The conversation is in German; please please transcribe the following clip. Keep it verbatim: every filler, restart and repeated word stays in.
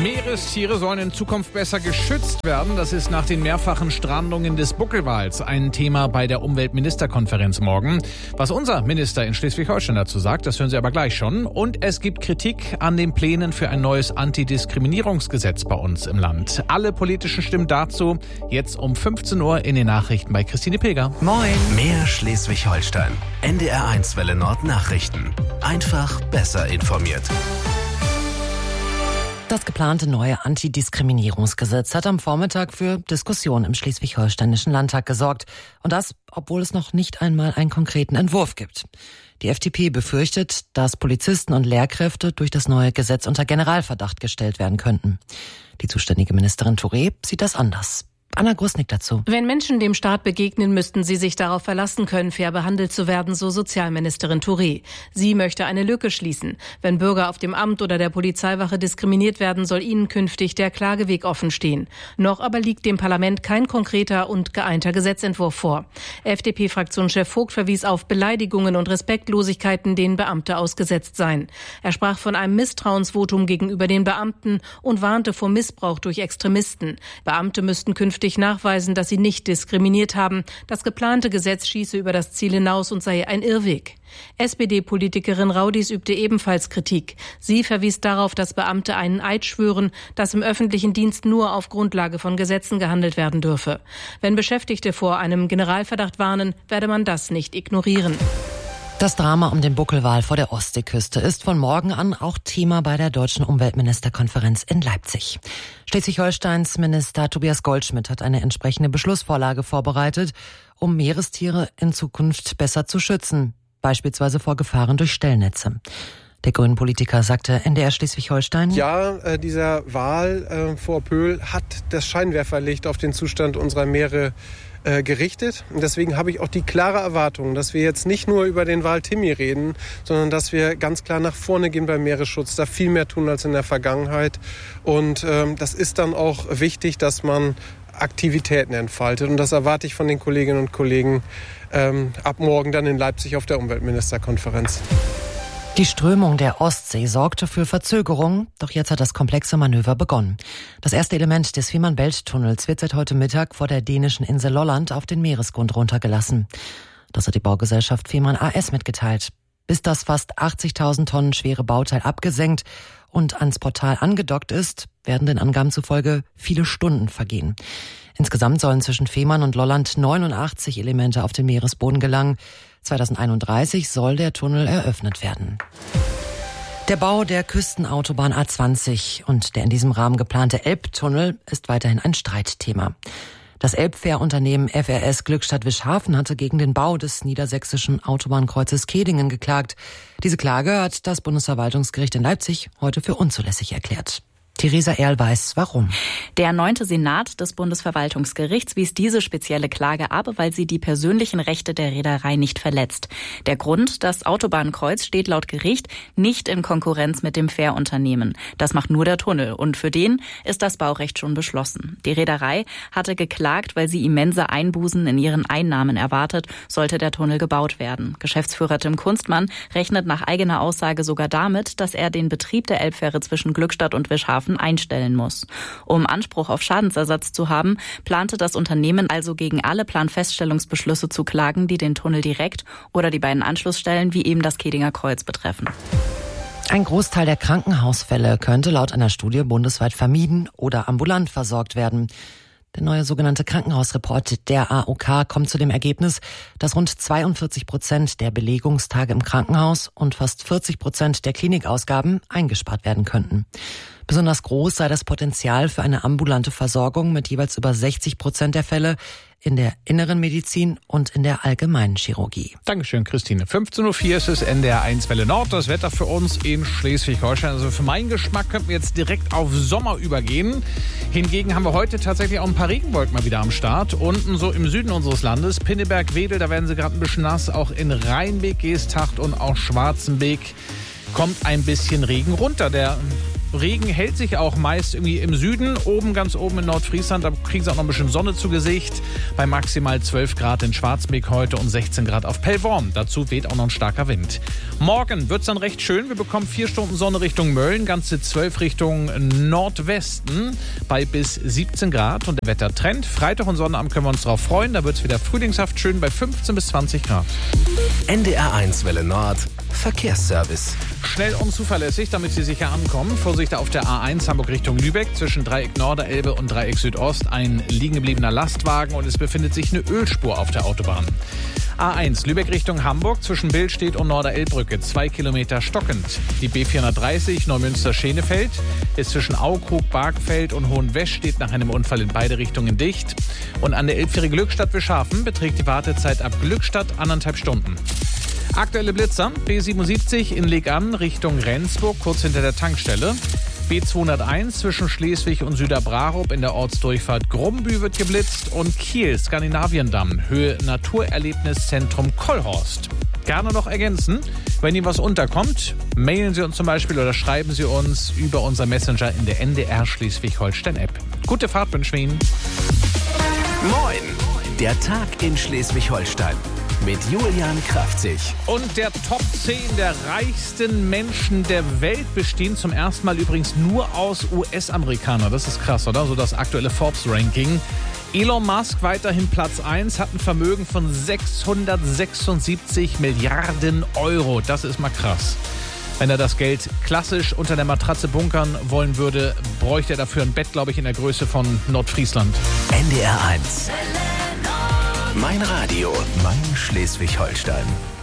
Meerestiere sollen in Zukunft besser geschützt werden. Das ist nach den mehrfachen Strandungen des Buckelwals ein Thema bei der Umweltministerkonferenz morgen. Was unser Minister in Schleswig-Holstein dazu sagt, das hören Sie aber gleich schon. Und es gibt Kritik an den Plänen für ein neues Antidiskriminierungsgesetz bei uns im Land. Alle politischen Stimmen dazu jetzt um fünfzehn Uhr in den Nachrichten bei Christine Pilger. Moin. Mehr Schleswig-Holstein. N D R eins Welle Nord Nachrichten. Einfach besser informiert. Das geplante neue Antidiskriminierungsgesetz hat am Vormittag für Diskussionen im Schleswig-Holsteinischen Landtag gesorgt. Und das, obwohl es noch nicht einmal einen konkreten Entwurf gibt. Die F D P befürchtet, dass Polizisten und Lehrkräfte durch das neue Gesetz unter Generalverdacht gestellt werden könnten. Die zuständige Ministerin Touré sieht das anders. Anna Grusnick dazu. Wenn Menschen dem Staat begegnen, müssten sie sich darauf verlassen können, fair behandelt zu werden, so Sozialministerin Touré. Sie möchte eine Lücke schließen. Wenn Bürger auf dem Amt oder der Polizeiwache diskriminiert werden, soll ihnen künftig der Klageweg offen stehen. Noch aber liegt dem Parlament kein konkreter und geeinter Gesetzentwurf vor. F D P-Fraktionschef Vogt verwies auf Beleidigungen und Respektlosigkeiten, denen Beamte ausgesetzt seien. Er sprach von einem Misstrauensvotum gegenüber den Beamten und warnte vor Missbrauch durch Extremisten. Beamte müssten künftig nachweisen, dass sie nicht diskriminiert haben. Das geplante Gesetz schieße über das Ziel hinaus und sei ein Irrweg. S P D-Politikerin Raudis übte ebenfalls Kritik. Sie verwies darauf, dass Beamte einen Eid schwören, dass im öffentlichen Dienst nur auf Grundlage von Gesetzen gehandelt werden dürfe. Wenn Beschäftigte vor einem Generalverdacht warnen, werde man das nicht ignorieren. Das Drama um den Buckelwal vor der Ostseeküste ist von morgen an auch Thema bei der Deutschen Umweltministerkonferenz in Leipzig. Schleswig-Holsteins Minister Tobias Goldschmidt hat eine entsprechende Beschlussvorlage vorbereitet, um Meerestiere in Zukunft besser zu schützen, beispielsweise vor Gefahren durch Stellnetze. Der Grünen-Politiker sagte N D R Schleswig-Holstein: Ja, äh, dieser Wal äh, vor Pöhl hat das Scheinwerferlicht auf den Zustand unserer Meere äh, gerichtet. Und deswegen habe ich auch die klare Erwartung, dass wir jetzt nicht nur über den Wal Timmy reden, sondern dass wir ganz klar nach vorne gehen beim Meeresschutz, da viel mehr tun als in der Vergangenheit. Und ähm, das ist dann auch wichtig, dass man Aktivitäten entfaltet. Und das erwarte ich von den Kolleginnen und Kollegen ähm, ab morgen dann in Leipzig auf der Umweltministerkonferenz. Die Strömung der Ostsee sorgte für Verzögerungen, doch jetzt hat das komplexe Manöver begonnen. Das erste Element des Fehmarn-Belt-Tunnels wird seit heute Mittag vor der dänischen Insel Lolland auf den Meeresgrund runtergelassen. Das hat die Baugesellschaft Fehmarn A S mitgeteilt. Bis das fast achtzigtausend Tonnen schwere Bauteil abgesenkt und ans Portal angedockt ist, werden den Angaben zufolge viele Stunden vergehen. Insgesamt sollen zwischen Fehmarn und Lolland neunundachtzig Elemente auf den Meeresboden gelangen. zweitausendeinunddreißig soll der Tunnel eröffnet werden. Der Bau der Küstenautobahn A zwanzig und der in diesem Rahmen geplante Elbtunnel ist weiterhin ein Streitthema. Das Elbfährunternehmen F R S Glückstadt-Wischhafen hatte gegen den Bau des niedersächsischen Autobahnkreuzes Kehdingen geklagt. Diese Klage hat das Bundesverwaltungsgericht in Leipzig heute für unzulässig erklärt. Theresa Erl weiß, warum. Der neunte Senat des Bundesverwaltungsgerichts wies diese spezielle Klage ab, weil sie die persönlichen Rechte der Reederei nicht verletzt. Der Grund: Das Autobahnkreuz steht laut Gericht nicht in Konkurrenz mit dem Fährunternehmen. Das macht nur der Tunnel und für den ist das Baurecht schon beschlossen. Die Reederei hatte geklagt, weil sie immense Einbußen in ihren Einnahmen erwartet, sollte der Tunnel gebaut werden. Geschäftsführer Tim Kunstmann rechnet nach eigener Aussage sogar damit, dass er den Betrieb der Elbfähre zwischen Glückstadt und Wischhafen einstellen muss. Um Anspruch auf Schadensersatz zu haben, plante das Unternehmen also gegen alle Planfeststellungsbeschlüsse zu klagen, die den Tunnel direkt oder die beiden Anschlussstellen wie eben das Kehdinger Kreuz betreffen. Ein Großteil der Krankenhausfälle könnte laut einer Studie bundesweit vermieden oder ambulant versorgt werden. Der neue sogenannte Krankenhausreport der A O K kommt zu dem Ergebnis, dass rund zweiundvierzig Prozent der Belegungstage im Krankenhaus und fast vierzig Prozent der Klinikausgaben eingespart werden könnten. Besonders groß sei das Potenzial für eine ambulante Versorgung mit jeweils über sechzig Prozent der Fälle in der inneren Medizin und in der allgemeinen Chirurgie. Dankeschön, Christine. fünfzehn Uhr vier ist es N D R eins Welle Nord. Das Wetter für uns in Schleswig-Holstein. Also für meinen Geschmack könnten wir jetzt direkt auf Sommer übergehen. Hingegen haben wir heute tatsächlich auch ein paar Regenwolken mal wieder am Start. Unten so im Süden unseres Landes, Pinneberg, Wedel, da werden sie gerade ein bisschen nass. Auch in Rheinbeek, Geesthacht und auch Schwarzenbeek kommt ein bisschen Regen runter. Der Regen hält sich auch meist irgendwie im Süden. Oben, ganz oben in Nordfriesland, da kriegen sie auch noch ein bisschen Sonne zu Gesicht. Bei maximal zwölf Grad in Schwarzbeek heute und sechzehn Grad auf Pellworm. Dazu weht auch noch ein starker Wind. Morgen wird es dann recht schön. Wir bekommen vier Stunden Sonne Richtung Mölln, ganze zwölf Richtung Nordwesten bei bis siebzehn Grad. Und der Wettertrend, Freitag und Sonnabend können wir uns drauf freuen. Da wird es wieder frühlingshaft schön bei fünfzehn bis zwanzig Grad. N D R eins Welle Nord, Verkehrsservice. Schnell und zuverlässig, damit Sie sicher ankommen. Vorsicht auf der A eins Hamburg Richtung Lübeck. Zwischen Dreieck Norderelbe und Dreieck Südost ein liegen gebliebener Lastwagen und es befindet sich eine Ölspur auf der Autobahn. A eins Lübeck Richtung Hamburg zwischen Billstedt und Norderelbbrücke. Zwei Kilometer stockend. Die B vierhundertdreißig Neumünster-Schenefeld ist zwischen Aukrug, Bargfeld und Hohenwest steht nach einem Unfall in beide Richtungen dicht. Und an der Elbfähre Glückstadt-Wischhafen beträgt die Wartezeit ab Glückstadt anderthalb Stunden. Aktuelle Blitzer, B siebenundsiebzig in Legan Richtung Rendsburg, kurz hinter der Tankstelle. B zweihunderteins zwischen Schleswig und Süderbrarup in der Ortsdurchfahrt Grumbü wird geblitzt. Und Kiel, Skandinaviendamm, Höhe Naturerlebniszentrum Kollhorst. Gerne noch ergänzen, wenn Ihnen was unterkommt, mailen Sie uns zum Beispiel oder schreiben Sie uns über unser Messenger in der N D R Schleswig-Holstein-App. Gute Fahrt wünschen wir Ihnen. Moin, der Tag in Schleswig-Holstein. Mit Julian Kraftzig. Und der Top zehn der reichsten Menschen der Welt bestehen zum ersten Mal übrigens nur aus U S-Amerikanern. Das ist krass, oder? So das aktuelle Forbes-Ranking. Elon Musk weiterhin Platz eins, hat ein Vermögen von sechshundertsechsundsiebzig Milliarden Euro. Das ist mal krass. Wenn er das Geld klassisch unter der Matratze bunkern wollen würde, bräuchte er dafür ein Bett, glaube ich, in der Größe von Nordfriesland. N D R eins. Mein Radio, mein Schleswig-Holstein.